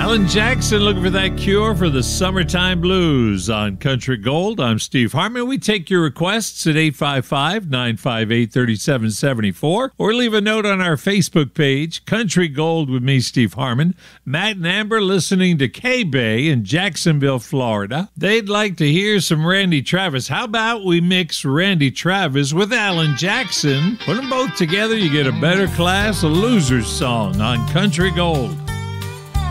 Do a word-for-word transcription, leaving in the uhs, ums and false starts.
Alan Jackson looking for that cure for the summertime blues on Country Gold. I'm Steve Harmon. We take your requests at eight five five, nine five eight, three seven seven four or leave a note on our Facebook page, Country Gold with me, Steve Harmon. Matt and Amber listening to K-Bay in Jacksonville, Florida. They'd like to hear some Randy Travis. How about we mix Randy Travis with Alan Jackson? Put them both together, you get a better class, a loser's song on Country Gold.